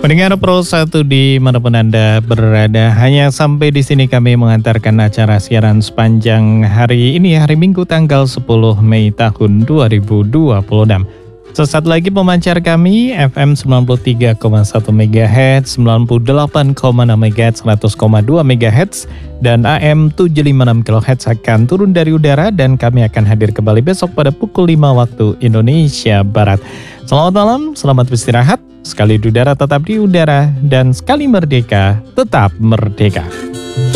Pendengar Pro 1 dimanapun Anda berada, hanya sampai di sini kami mengantarkan acara siaran sepanjang hari ini, hari Minggu tanggal 10 Mei tahun 2026. Sesaat lagi pemancar kami FM 93,1 MHz, 98,6 MHz, 100,2 MHz, dan AM 756 kHz akan turun dari udara dan kami akan hadir kembali besok pada pukul 5 waktu Indonesia Barat. Selamat malam, selamat beristirahat, sekali di udara tetap di udara, dan sekali merdeka tetap merdeka.